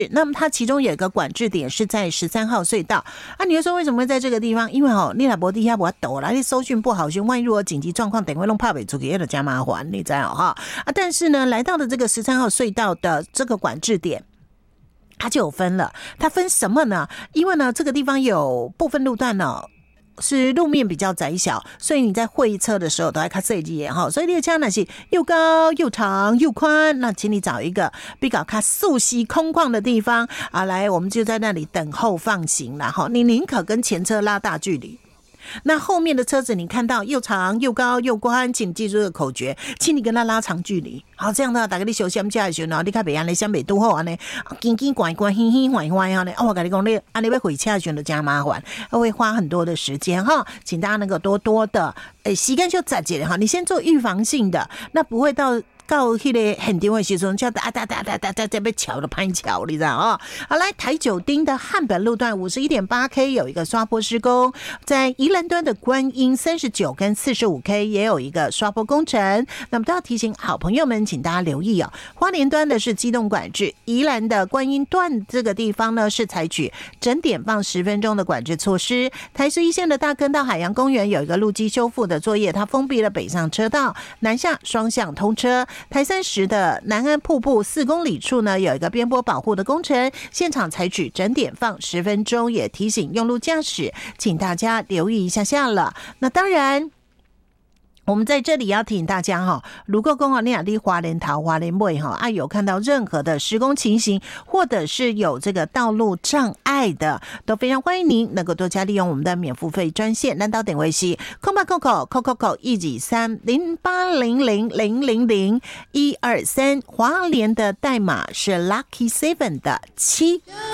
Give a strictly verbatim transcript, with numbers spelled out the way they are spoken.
那么它其中有一个管制点是在十三号隧道啊。你就说为什么会在这个地方？因为哦，你若无地下无抖啦，你搜讯不好，万一如果紧急状况，等会弄怕北出去，那加麻烦，你知道哈啊？但是呢，来到了这个十三号隧道的这个管制点。它就有分了，它分什么呢？因为呢，这个地方有部分路段呢是路面比较窄小，所以你在会车的时候都要看设计哈。所以你的车那是又高又长又宽，那请你找一个比较看素悉空旷的地方啊，来，我们就在那里等候放行了哈。你宁可跟前车拉大距离。那后面的车子你看到又长又高又宽，请记住这个口诀，请你跟他拉长距离。好，这样的大家你小心驾的时候，然后你看别人来想北都好安尼，紧紧关关，轻轻缓缓安尼。哦，我跟你讲，你安尼要回车的时候就加麻烦，会花很多的时间哈。请大家能够多多的，诶，时间就窄一点哈。你先做预防性的，那不会到。到迄个很定的时候，叫哒哒哒哒哒哒哒被桥的攀桥，你知道啊？好，来台九丁的汉本路段五十一点八 K 有一个刷坡施工，在宜兰端的观音三十九跟四十五 K 也有一个刷坡工程。那么都要提醒好朋友们，请大家留意哦。花莲端的是机动管制，宜兰的观音段这个地方呢是采取整点放十分钟的管制措施。台十一线的大坑到海洋公园有一个路基修复的作业，它封闭了北上车道，南下双向通车。台三十的南安瀑布四公里处呢，有一个边坡保护的工程，现场采取整点放十分钟，也提醒用路驾驶，请大家留意一下下了。那当然。我们在这里要提醒大家哈，如果公好你亚丽花莲桃花莲尾哈啊有看到任何的施工情形，或者是有这个道路障碍的，都非常欢迎您能够多加利用我们的免付费专线，蓝岛点位系空八扣扣扣扣扣一几三零八零零零零零一二三，华联的代码是 Lucky Seven 的七。